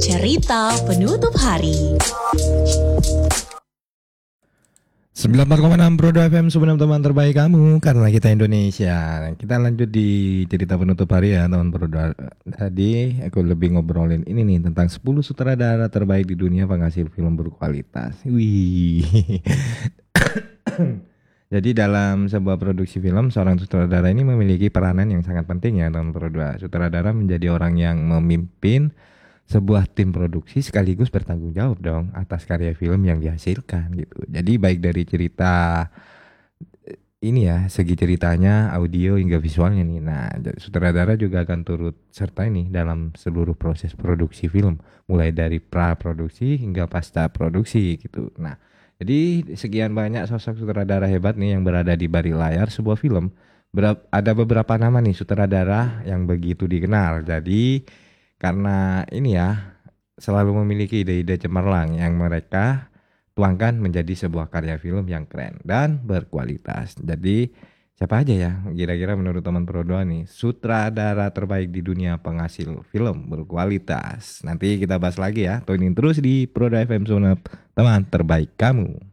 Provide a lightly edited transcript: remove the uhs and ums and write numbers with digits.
Cerita Penutup Hari. 94,6 Prodo FM, teman terbaik kamu karena kita Indonesia. Kita lanjut di cerita penutup hari ya teman Prodo. Tadi aku lebih ngobrolin ini nih tentang 10 sutradara terbaik di dunia penghasil film berkualitas. Wih. Jadi dalam sebuah produksi film, seorang sutradara ini memiliki peranan yang sangat penting ya teman Prodo. Sutradara menjadi orang yang memimpin sebuah tim produksi sekaligus bertanggung jawab dong atas karya film yang dihasilkan gitu. Jadi baik dari cerita ini ya, segi ceritanya, audio hingga visualnya nih. Nah, sutradara juga akan turut serta ini dalam seluruh proses produksi film, mulai dari pra produksi hingga pasca produksi gitu. Nah, jadi sekian banyak sosok sutradara hebat nih yang berada di balik layar sebuah film. Ada beberapa nama nih sutradara yang begitu dikenal. Jadi karena ini ya selalu memiliki ide-ide cemerlang yang mereka tuangkan menjadi sebuah karya film yang keren dan berkualitas. Jadi siapa aja ya kira-kira menurut teman Prodoa nih sutradara terbaik di dunia penghasil film berkualitas? Nanti kita bahas lagi ya. Tuinin terus di Prodoa FM Sunap, teman terbaik kamu.